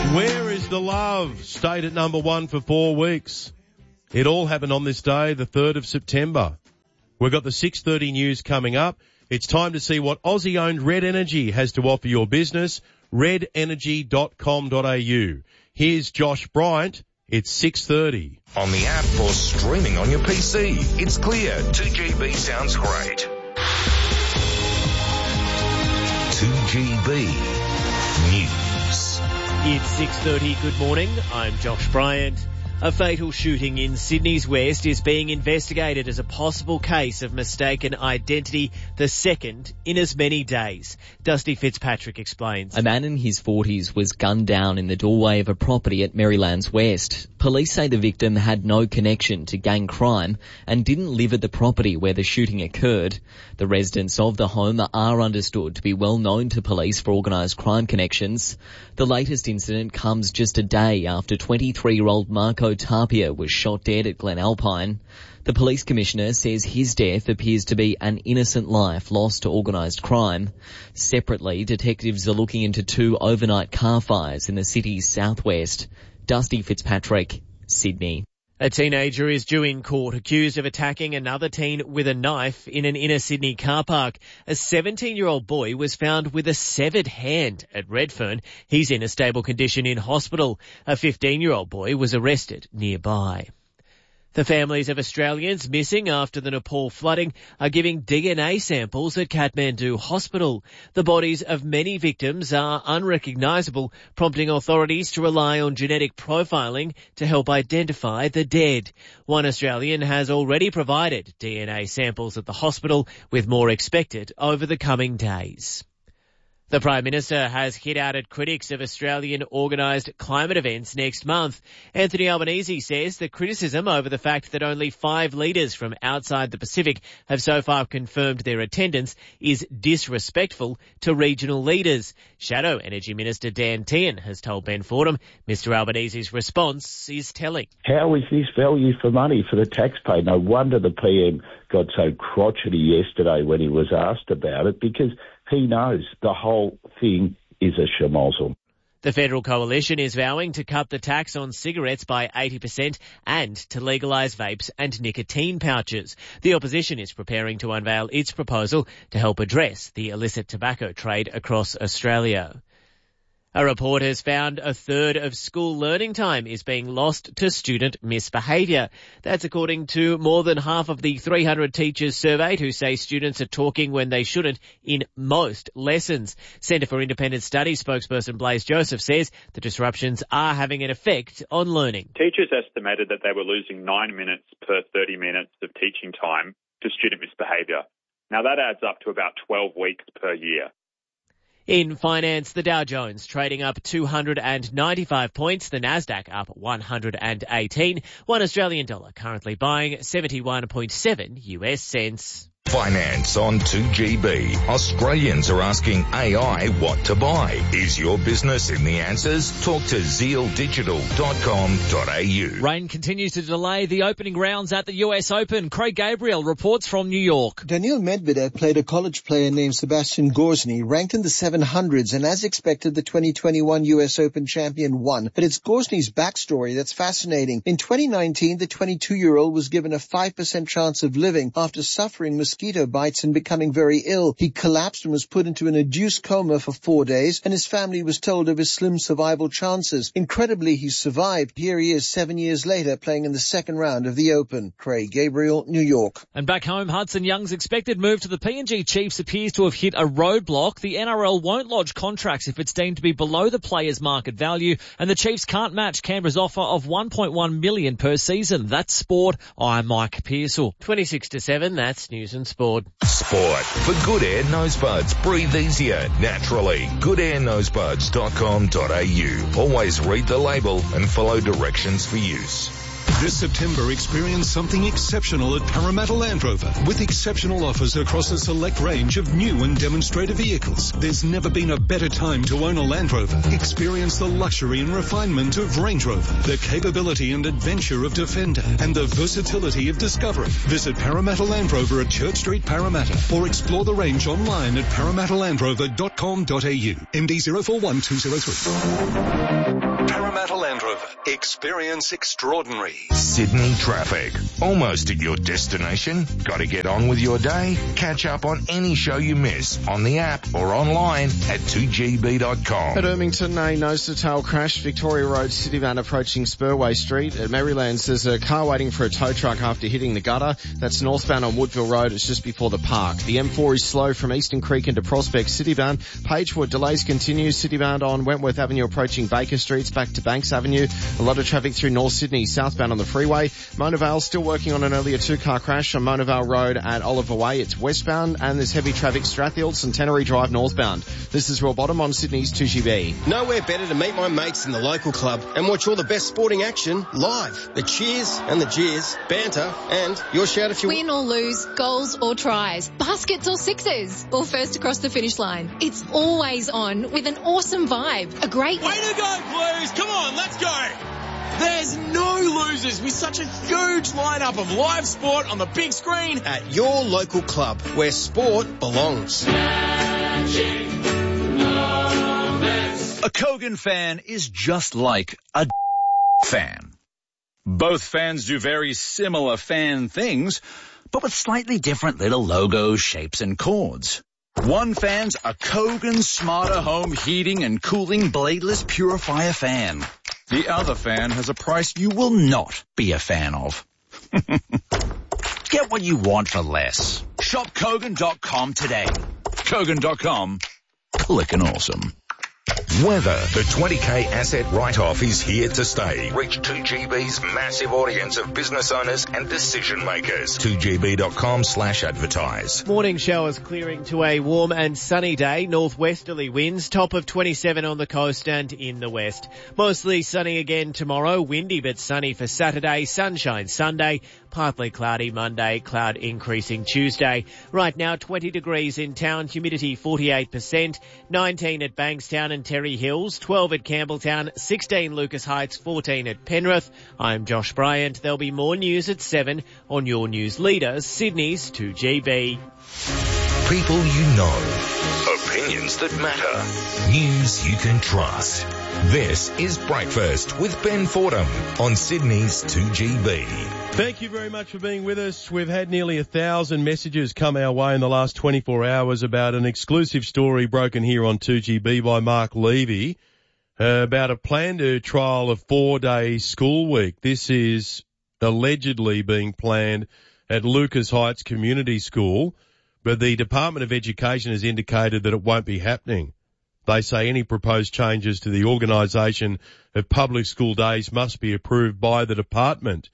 Where is the love? Stayed at number 1 for 4 weeks. It all happened on this day, the 3rd of September. We've got the 6:30 news coming up. It's time to see what Aussie-owned Red Energy has to offer your business. redenergy.com.au. Here's Josh Bryant. It's 6:30. On the app or streaming on your PC. It's clear. 2GB sounds great. 2GB News. It's 6:30. Good morning. I'm Josh Bryant. A fatal shooting in Sydney's West is being investigated as a possible case of mistaken identity, the second in as many days. Dusty Fitzpatrick explains. A man in his 40s was gunned down in the doorway of a property at Marylands West. Police say the victim had no connection to gang crime and didn't live at the property where the shooting occurred. The residents of the home are understood to be well known to police for organised crime connections. The latest incident comes just a day after 23-year-old Marco Tapia was shot dead at Glen Alpine. The police commissioner says his death appears to be an innocent life lost to organised crime. Separately, detectives are looking into 2 overnight car fires in the city's southwest. Dusty Fitzpatrick, Sydney. A teenager is due in court accused of attacking another teen with a knife in an inner Sydney car park. A 17-year-old boy was found with a severed hand at Redfern. He's in a stable condition in hospital. A 15-year-old boy was arrested nearby. The families of Australians missing after the Nepal flooding are giving DNA samples at Kathmandu Hospital. The bodies of many victims are unrecognisable, prompting authorities to rely on genetic profiling to help identify the dead. One Australian has already provided DNA samples at the hospital, with more expected over the coming days. The Prime Minister has hit out at critics of Australian organised climate events next month. Anthony Albanese says the criticism over the fact that only 5 leaders from outside the Pacific have so far confirmed their attendance is disrespectful to regional leaders. Shadow Energy Minister Dan Tehan has told Ben Fordham Mr Albanese's response is telling. How is this value for money for the taxpayer? No wonder the PM got so crotchety yesterday when he was asked about it, because he knows the whole thing is a schmozzle. The Federal Coalition is vowing to cut the tax on cigarettes by 80% and to legalise vapes and nicotine pouches. The opposition is preparing to unveil its proposal to help address the illicit tobacco trade across Australia. A report has found a third of school learning time is being lost to student misbehaviour. That's according to more than half of the 300 teachers surveyed who say students are talking when they shouldn't in most lessons. Centre for Independent Studies spokesperson Blaise Joseph says the disruptions are having an effect on learning. Teachers estimated that they were losing 9 minutes per 30 minutes of teaching time to student misbehaviour. Now that adds up to about 12 weeks per year. In finance, the Dow Jones trading up 295 points, the Nasdaq up 118, one Australian dollar currently buying 71.7 US cents. Finance on 2GB. Australians are asking AI what to buy. Is your business in the answers? Talk to zealdigital.com.au. Rain continues to delay the opening rounds at the US Open. Craig Gabriel reports from New York. Daniil Medvedev played a college player named Sebastian Gorzny, ranked in the 700s, and as expected, the 2021 US Open champion won. But it's Gorzny's backstory that's fascinating. In 2019, the 22-year-old was given a 5% chance of living after suffering mosquito bites and becoming very ill. He collapsed and was put into an induced coma for 4 days, and his family was told of his slim survival chances. Incredibly, he survived. Here he is 7 years later, playing in the second round of the Open. Craig Gabriel, New York. And back home, Hudson Young's expected move to the PNG Chiefs appears to have hit a roadblock. The NRL won't lodge contracts if it's deemed to be below the player's market value, and the Chiefs can't match Canberra's offer of $1.1 million per season. That's sport. I'm Mike Pearsall. 26-7, that's news and sport. Sport. For Good Air Nosebuds. Breathe easier, naturally. GoodAirNosebuds.com.au. Always read the label and follow directions for use. This September, experience something exceptional at Parramatta Land Rover with exceptional offers across a select range of new and demonstrator vehicles. There's never been a better time to own a Land Rover. Experience the luxury and refinement of Range Rover, the capability and adventure of Defender, and the versatility of Discovery. Visit Parramatta Land Rover at Church Street, Parramatta, or explore the range online at parramattalandrover.com.au. MD 041203. Experience extraordinary. Sydney traffic. Almost at your destination? Got to get on with your day? Catch up on any show you miss on the app or online at 2gb.com. At Ermington, a nose-to-tail crash, Victoria Road, Cityvan approaching Spurway Street. At Marylands, there's a car waiting for a tow truck after hitting the gutter. That's northbound on Woodville Road. It's just before the park. The M4 is slow from Eastern Creek into Prospect. Citybound, Pagewood, delays continue. Citybound on Wentworth Avenue approaching Baker Streets back to Banks Avenue. A lot of traffic through North Sydney, southbound on the freeway. Mona Vale still working on an earlier two-car crash on Mona Vale Road at Oliver Way. It's westbound, and there's heavy traffic Strathill, Centenary Drive northbound. This is Royal Bottom on Sydney's 2GB. Nowhere better to meet my mates in the local club and watch all the best sporting action live. The cheers and the jeers, banter, and your shout if you win or lose, goals or tries, baskets or sixes, or first across the finish line. It's always on with an awesome vibe. A great... Way to go, Blues! Come on, let's go! There's no losers with such a huge lineup of live sport on the big screen at your local club where sport belongs. A Kogan fan is just like a fan. Both fans do very similar fan things, but with slightly different little logos, shapes, and chords. One fan's a Kogan Smarter Home Heating and Cooling Bladeless Purifier fan. The other fan has a price you will not be a fan of. Get what you want for less. Shop Kogan.com today. Kogan.com. Clickin' awesome. Weather. The 20K asset write-off is here to stay. Reach 2GB's massive audience of business owners and decision makers. 2gb.com/advertise. Morning showers clearing to a warm and sunny day. Northwesterly winds, top of 27 on the coast and in the west. Mostly sunny again tomorrow. Windy but sunny for Saturday. Sunshine Sunday. Partly cloudy Monday. Cloud increasing Tuesday. Right now 20 degrees in town. Humidity 48%. 19 at Bankstown and Terry Hills, 12 at Campbelltown, 16 Lucas Heights, 14 at Penrith. I'm Josh Bryant. There'll be more news at 7 on your news leader, Sydney's 2GB. People you know. Opinions that matter. News you can trust. This is Breakfast with Ben Fordham on Sydney's 2GB. Thank you very much for being with us. We've had nearly 1,000 messages come our way in the last 24 hours about an exclusive story broken here on 2GB by Mark Levy about a planned trial of 4-day school week. This is allegedly being planned at Lucas Heights Community School, but the Department of Education has indicated that it won't be happening. They say any proposed changes to the organisation of public school days must be approved by the department.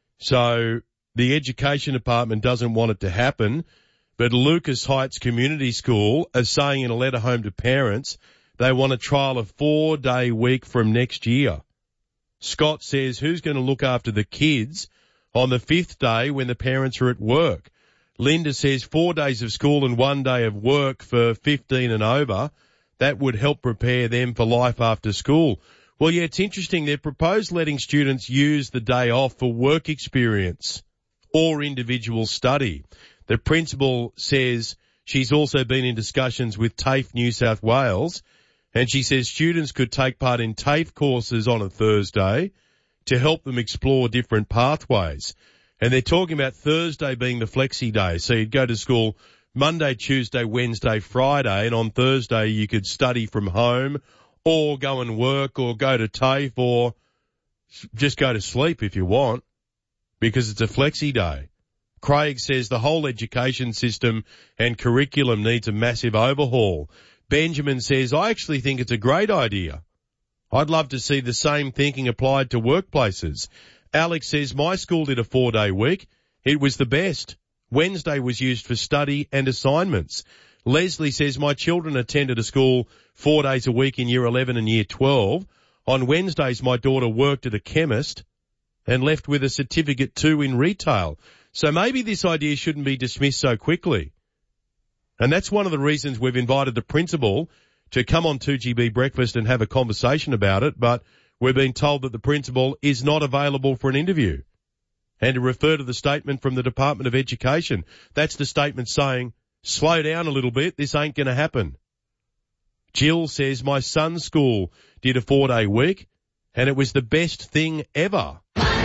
So the Education Department doesn't want it to happen, but Lucas Heights Community School are saying in a letter home to parents they want a trial of 4-day week from next year. Scott says, who's going to look after the kids on the 5th day when the parents are at work? Linda says 4 days of school and 1 day of work for 15 and over. That would help prepare them for life after school. Well, yeah, it's interesting. They've proposed letting students use the day off for work experience or individual study. The principal says she's also been in discussions with TAFE New South Wales, and she says students could take part in TAFE courses on a Thursday to help them explore different pathways. And they're talking about Thursday being the flexi day. So you'd go to school Monday, Tuesday, Wednesday, Friday, and on Thursday you could study from home or go and work or go to TAFE or just go to sleep if you want because it's a flexi day. Craig says the whole education system and curriculum needs a massive overhaul. Benjamin says, I actually think it's a great idea. I'd love to see the same thinking applied to workplaces. Alex says, my school did a 4-day week. It was the best. Wednesday was used for study and assignments. Leslie says, my children attended a school 4 days a week in year 11 and year 12. On Wednesdays, my daughter worked at a chemist and left with a certificate too in retail. So maybe this idea shouldn't be dismissed so quickly. And that's one of the reasons we've invited the principal to come on 2GB Breakfast and have a conversation about it, but we've been told that the principal is not available for an interview. And to refer to the statement from the Department of Education, that's the statement saying, slow down a little bit, this ain't going to happen. Jill says, my son's school did a 4-day week. and it was the best thing ever.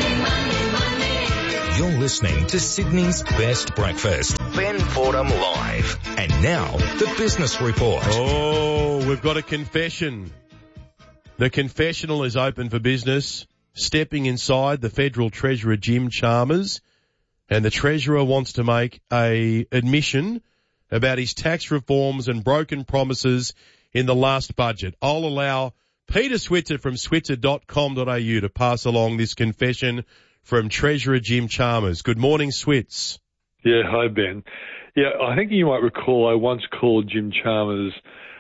You're listening to Sydney's Best Breakfast. Ben Fordham Live. And now, the Business Report. Oh, we've got a confession. The confessional is open for business. Stepping inside the Federal Treasurer Jim Chalmers, and the Treasurer wants to make a admission about his tax reforms and broken promises in the last budget. I'll allow Peter Switzer from switzer.com.au to pass along this confession from Treasurer Jim Chalmers. Good morning, Switz. Yeah, hi, Ben. Yeah, I think you might recall I once called Jim Chalmers,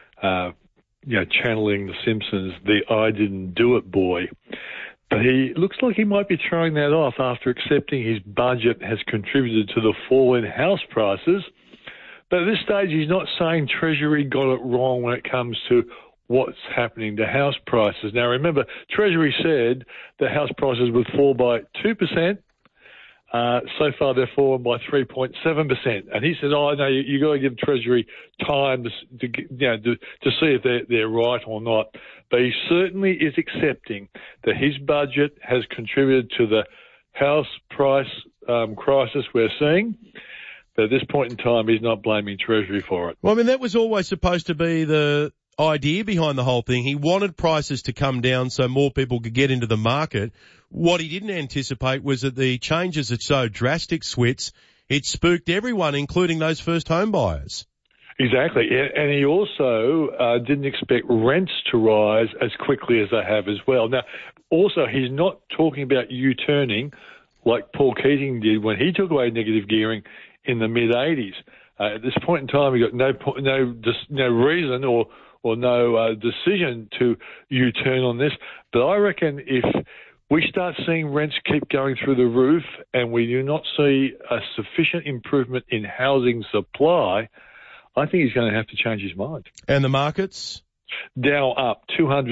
channeling The Simpsons, the I didn't do it boy. But he looks like he might be throwing that off after accepting his budget has contributed to the fall in house prices. But at this stage, he's not saying Treasury got it wrong when it comes to what's happening to house prices. Now, remember, Treasury said that house prices would fall by 2%. So far, they've fallen by 3.7%. And he said, "Oh no, you got to give Treasury time to see if they're right or not." But he certainly is accepting that his budget has contributed to the house price crisis we're seeing. But at this point in time, he's not blaming Treasury for it. Well, I mean, that was always supposed to be the idea behind the whole thing. He wanted prices to come down so more people could get into the market. What he didn't anticipate was that the changes are so drastic, Switz, it spooked everyone, including those first home buyers. Exactly. And he also didn't expect rents to rise as quickly as they have as well. Now, also, he's not talking about U-turning like Paul Keating did when he took away negative gearing in the mid-'80s. At this point in time, he got no reason or no decision to U-turn on this. But I reckon if we start seeing rents keep going through the roof and we do not see a sufficient improvement in housing supply, I think he's going to have to change his mind. And the markets? Dow up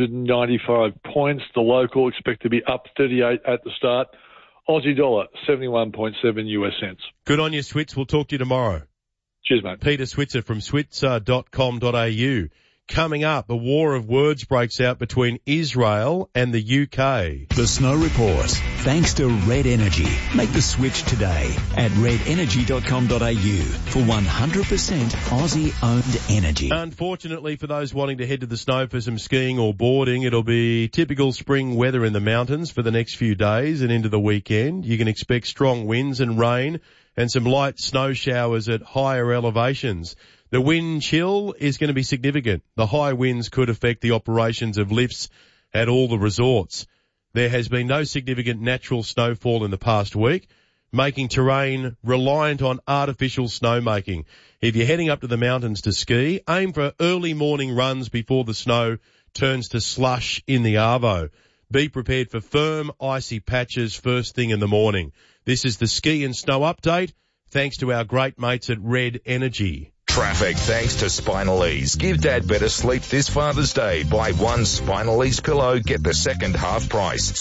295 points. The local expect to be up 38 at the start. Aussie dollar 71.7 US cents. Good on you, Switz. We'll talk to you tomorrow. Cheers, mate. Peter Switzer from switzer.com.au. Coming up, a war of words breaks out between Israel and the UK. The Snow Report. Thanks to Red Energy. Make the switch today at redenergy.com.au for 100% Aussie-owned energy. Unfortunately, for those wanting to head to the snow for some skiing or boarding, it'll be typical spring weather in the mountains for the next few days and into the weekend. You can expect strong winds and rain and some light snow showers at higher elevations. The wind chill is going to be significant. The high winds could affect the operations of lifts at all the resorts. There has been no significant natural snowfall in the past week, making terrain reliant on artificial snowmaking. If you're heading up to the mountains to ski, aim for early morning runs before the snow turns to slush in the Arvo. Be prepared for firm, icy patches first thing in the morning. This is the Ski and Snow Update, thanks to our great mates at Red Energy. Traffic thanks to Spinal Ease. Give Dad better sleep this Father's Day. Buy one Spinal Ease pillow, get the second half price.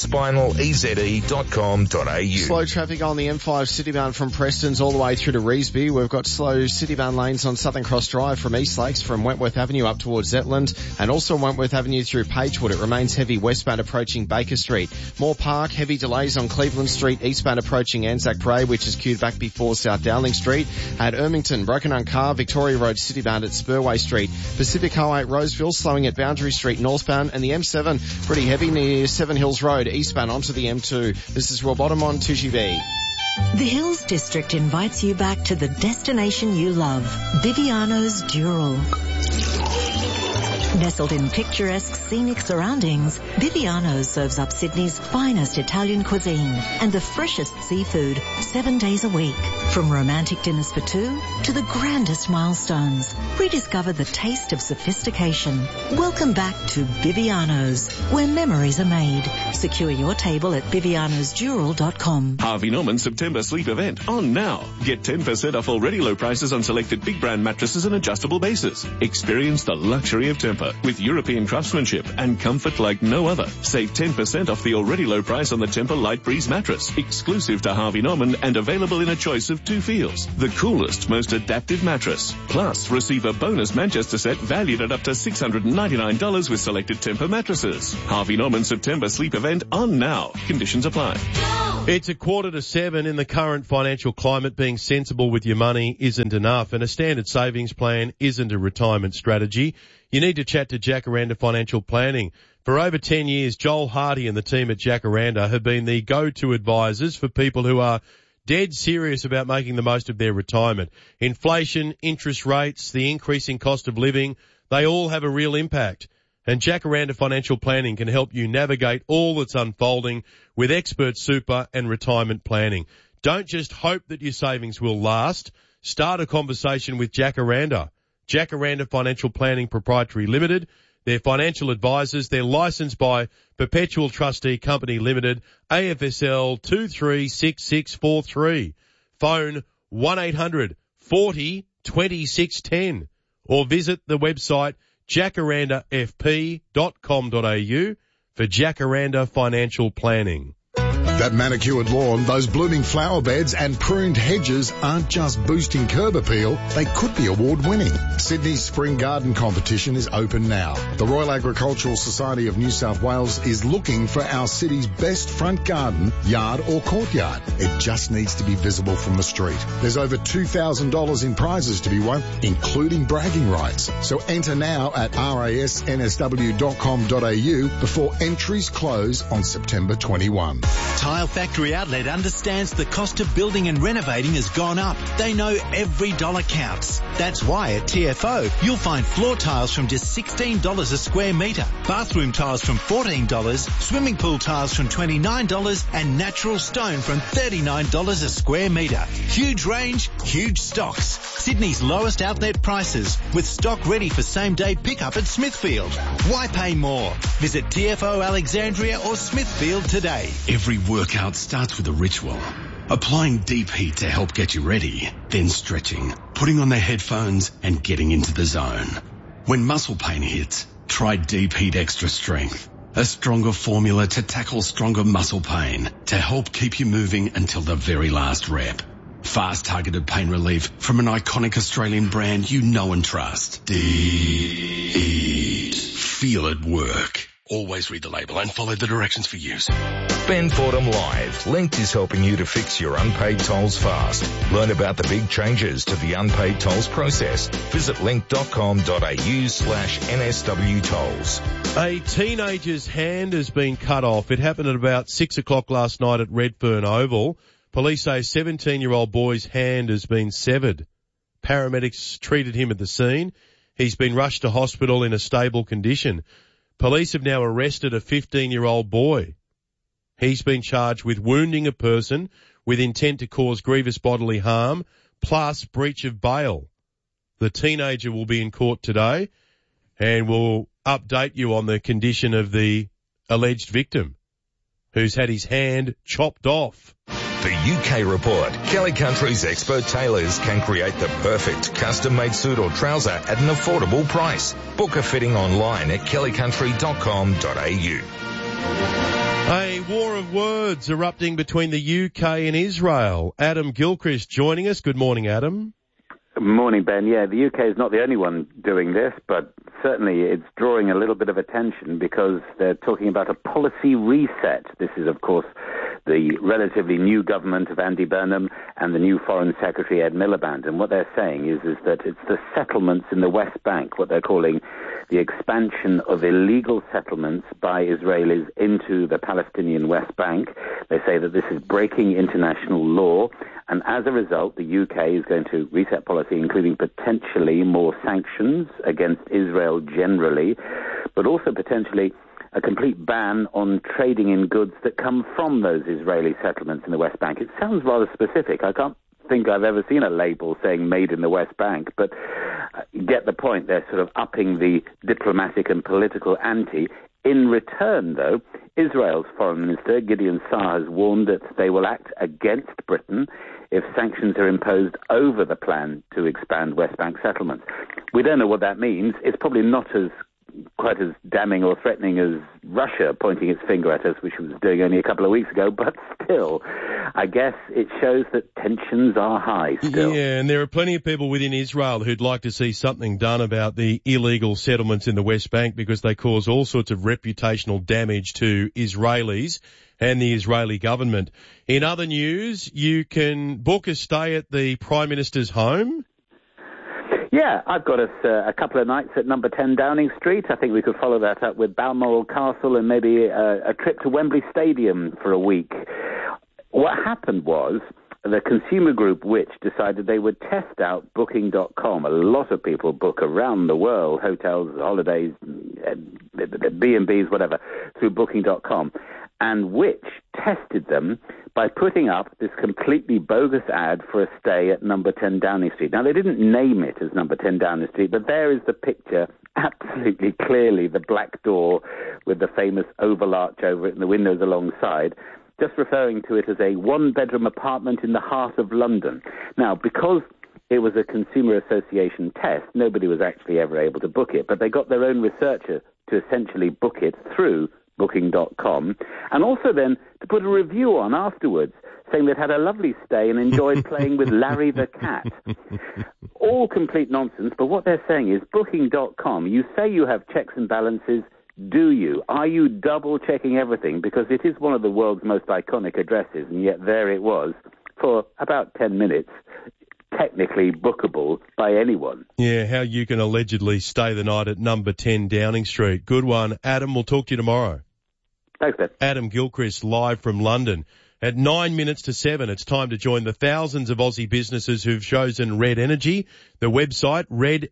SpinalEase.com.au. Slow traffic on the M5 citybound from Preston's all the way through to Revesby. We've got slow citybound lanes on Southern Cross Drive from East Lakes, from Wentworth Avenue up towards Zetland, and also Wentworth Avenue through Pagewood. It remains heavy westbound approaching Baker Street. Moore Park, heavy delays on Cleveland Street, eastbound approaching Anzac Parade, which is queued back before South Dowling Street. At Ermington, broken on car, Victoria Road citybound at Spurway Street. Pacific Highway at Roseville, slowing at Boundary Street northbound, and the M7 pretty heavy near Seven Hills Road eastbound onto the M2. This is Rob Bottom on 2GB. The Hills District invites you back to the destination you love, Viviano's Dural. Nestled in picturesque scenic surroundings, Viviano's serves up Sydney's finest Italian cuisine and the freshest seafood 7 days a week. From romantic dinners for two to the grandest milestones, rediscover the taste of sophistication. Welcome back to Viviano's, where memories are made. Secure your table at vivianosdural.com. Harvey Norman September sleep event on now. Get 10% off already low prices on selected big brand mattresses and adjustable bases. Experience the luxury of temperature Tempur with European craftsmanship and comfort like no other. Save 10% off the already low price on the Tempur Light Breeze mattress, exclusive to Harvey Norman and available in a choice of 2 feels. The coolest, most adaptive mattress. Plus, receive a bonus Manchester set valued at up to $699 with selected Tempur mattresses. Harvey Norman September sleep event on now. Conditions apply. It's 6:45 in the current financial climate. Being sensible with your money isn't enough, and a standard savings plan isn't a retirement strategy. You need to chat to Jacaranda Financial Planning. For over 10 years, Joel Hardy and the team at Jacaranda have been the go-to advisors for people who are dead serious about making the most of their retirement. Inflation, interest rates, the increasing cost of living, they all have a real impact. And Jacaranda Financial Planning can help you navigate all that's unfolding with expert super and retirement planning. Don't just hope that your savings will last. Start a conversation with Jacaranda. Jacaranda Financial Planning Proprietary Limited. They're financial advisors. They're licensed by Perpetual Trustee Company Limited, AFSL 236643. Phone 1-800 40 2610 or visit the website jacarandafp.com.au for Jacaranda Financial Planning. That manicured lawn, those blooming flower beds and pruned hedges aren't just boosting curb appeal, they could be award-winning. Sydney's Spring Garden Competition is open now. The Royal Agricultural Society of New South Wales is looking for our city's best front garden, yard or courtyard. It just needs to be visible from the street. There's over $2,000 in prizes to be won, including bragging rights. So enter now at rasnsw.com.au before entries close on September 21. Tile Factory Outlet understands the cost of building and renovating has gone up. They know every dollar counts. That's why at TFO, you'll find floor tiles from just $16 a square metre, bathroom tiles from $14, swimming pool tiles from $29 and natural stone from $39 a square metre. Huge range, huge stocks. Sydney's lowest outlet prices with stock ready for same-day pickup at Smithfield. Why pay more? Visit TFO Alexandria or Smithfield today. Every workout starts with a ritual. Applying deep heat to help get you ready, then stretching, putting on the headphones and getting into the zone. When muscle pain hits, try Deep Heat Extra Strength, a stronger formula to tackle stronger muscle pain to help keep you moving until the very last rep. Fast targeted pain relief from an iconic Australian brand you know and trust. Deep Heat. Feel it work. Always read the label and follow the directions for use. Ben Fordham Live. Linked is helping you to fix your unpaid tolls fast. Learn about the big changes to the unpaid tolls process. Visit link.com.au/NSW tolls. A teenager's hand has been cut off. It happened at about 6 o'clock last night at Redfern Oval. Police say a 17-year-old boy's hand has been severed. Paramedics treated him at the scene. He's been rushed to hospital in a stable condition. Police have now arrested a 15-year-old boy. He's been charged with wounding a person with intent to cause grievous bodily harm, plus breach of bail. The teenager will be in court today, and we'll update you on the condition of the alleged victim, who's had his hand chopped off. The UK Report. Kelly Country's expert tailors can create the perfect custom-made suit or trouser at an affordable price. Book a fitting online at kellycountry.com.au. A war of words erupting between the UK and Israel. Adam Gilchrist joining us. Good morning, Adam. Good morning, Ben. Yeah, the UK is not the only one doing this, but certainly it's drawing a little bit of attention because they're talking about a policy reset. This is, of course, the relatively new government of Andy Burnham and the new Foreign Secretary Ed Miliband. And what they're saying is that it's the settlements in the West Bank, what they're calling the expansion of illegal settlements by Israelis into the Palestinian West Bank. They say that this is breaking international law. And as a result, the UK is going to reset policy, including potentially more sanctions against Israel generally, but also potentially a complete ban on trading in goods that come from those Israeli settlements in the West Bank. It sounds rather specific. I can't think I've ever seen a label saying made in the West Bank, but you get the point. They're sort of upping the diplomatic and political ante. In return, though, Israel's foreign minister, Gideon Saar, has warned that they will act against Britain if sanctions are imposed over the plan to expand West Bank settlements. We don't know what that means. It's probably not as quite as damning or threatening as Russia pointing its finger at us, which it was doing only a couple of weeks ago, but still, I guess it shows that tensions are high still. Yeah, and there are plenty of people within Israel who'd like to see something done about the illegal settlements in the West Bank because they cause all sorts of reputational damage to Israelis and the Israeli government. In other news, you can book a stay at the Prime Minister's home. Yeah, I've got us a couple of nights at number 10 Downing Street. I think we could follow that up with Balmoral Castle and maybe a trip to Wembley Stadium for a week. What happened was the consumer group Which decided they would test out Booking.com. A lot of people book around the world, hotels, holidays, B&Bs, whatever, through Booking.com. And Which tested them by putting up this completely bogus ad for a stay at number 10 Downing Street. Now, they didn't name it as number 10 Downing Street, but there is the picture, absolutely clearly the black door with the famous oval arch over it and the windows alongside, just referring to it as a one-bedroom apartment in the heart of London. Now, because it was a Consumer Association test, nobody was actually ever able to book it, but they got their own researcher to essentially book it through Booking.com, and also then to put a review on afterwards, saying they'd had a lovely stay and enjoyed playing with Larry the cat. All complete nonsense, but what they're saying is Booking.com, you say you have checks and balances, do you? Are you double-checking everything? Because it is one of the world's most iconic addresses, and yet there it was for about 10 minutes, technically bookable by anyone. Yeah, how you can allegedly stay the night at number 10 Downing Street. Good one. Adam, we'll talk to you tomorrow. Thanks, Ben. Adam Gilchrist live from London. At 9 minutes to 7, it's time to join the thousands of Aussie businesses who've chosen Red Energy. The website,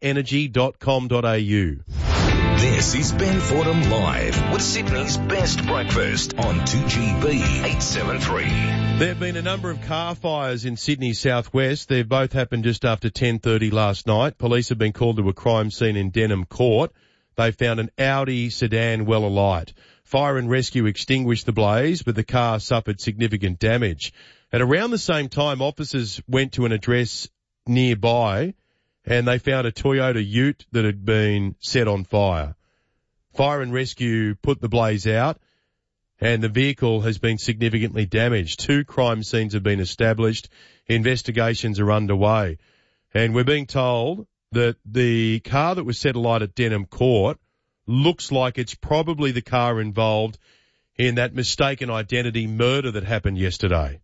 redenergy.com.au. This is Ben Fordham Live with Sydney's best breakfast on 2GB 873. There have been a number of car fires in Sydney's southwest. They've both happened just after 10:30 last night. Police have been called to a crime scene in Denham Court. They found an Audi sedan well alight. Fire and rescue extinguished the blaze, but the car suffered significant damage. At around the same time, officers went to an address nearby and they found a Toyota Ute that had been set on fire. Fire and rescue put the blaze out and the vehicle has been significantly damaged. 2 crime scenes have been established. Investigations are underway. And we're being told that the car that was set alight at Denham Court looks like it's probably the car involved in that mistaken identity murder that happened yesterday.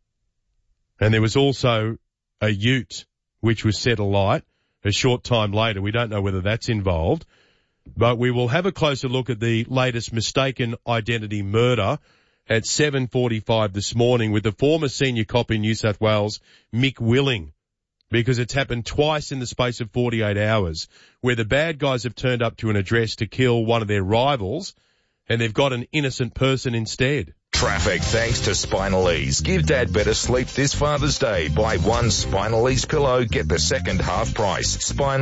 And there was also a Ute which was set alight a short time later. We don't know whether that's involved, but we will have a closer look at the latest mistaken identity murder at 7:45 this morning with the former senior cop in New South Wales, Mick Willing, because it's happened twice in the space of 48 hours where the bad guys have turned up to an address to kill one of their rivals and they've got an innocent person instead. Traffic thanks to Spinal Ease. Give Dad better sleep this Father's Day. Buy one Spinal Ease pillow, get the second half price.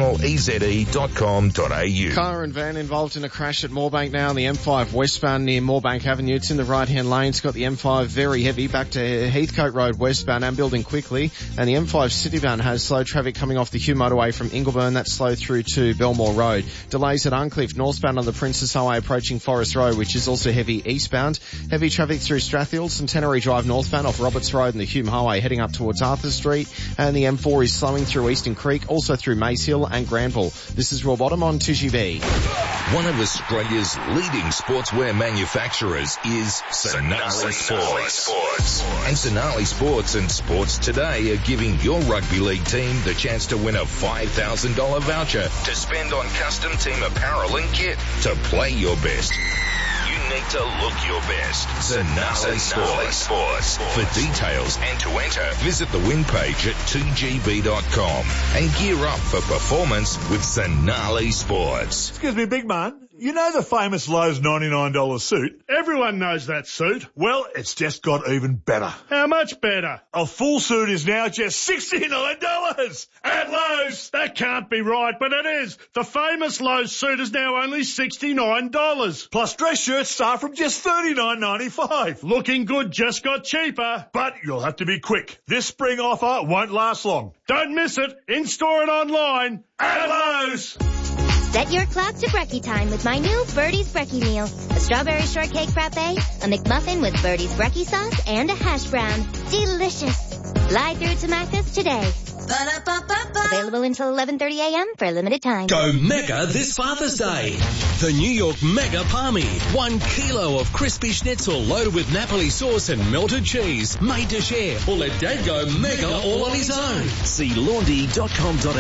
SpinalEase.com.au. Car and van involved in a crash at Moorebank now on the M5 westbound near Moorebank Avenue. It's in the right-hand lane. It's got the M5 very heavy back to Heathcote Road westbound and building quickly. And the M5 citybound has slow traffic coming off the Hugh motorway from Ingleburn. That's slow through to Belmore Road. Delays at Uncliffe northbound on the Princess Highway approaching Forest Road, which is also heavy eastbound. Heavy traffic through Strathill, Centenary Drive northbound off Roberts Road and the Hume Highway heading up towards Arthur Street. And the M4 is slowing through Eastern Creek, also through Mace Hill and Granville. This is Rob Bottom on 2GB. One of Australia's leading sportswear manufacturers is Sonali Sports. And Sonali Sports and Sports Today are giving your rugby league team the chance to win a $5,000 voucher to spend on custom team apparel and kit to play your best. Need to look your best. Sonali Sports. For details and to enter, visit the win page at 2gb.com and gear up for performance with Sonali Sports. Excuse me, big man. You know the famous Lowe's $99 suit? Everyone knows that suit. Well, it's just got even better. How much better? A full suit is now just $69 at Lowe's. That can't be right, but it is. The famous Lowe's suit is now only $69. Plus dress shirts start from just $39.95. Looking good just got cheaper, but you'll have to be quick. This spring offer won't last long. Don't miss it. In-store and online at Lowe's. Set your clock to brekkie time with my new Birdie's Brekkie Meal. A strawberry shortcake frappe, a McMuffin with Birdie's Brekkie sauce, and a hash brown. Delicious. Fly through to Macca's today. Available until 11:30 a.m. for a limited time. Go mega this Father's Day. The New York Mega Palmy. 1 kilo of crispy schnitzel loaded with Napoli sauce and melted cheese. Made to share. Or let Dad go mega all on his own. See laundry.com.au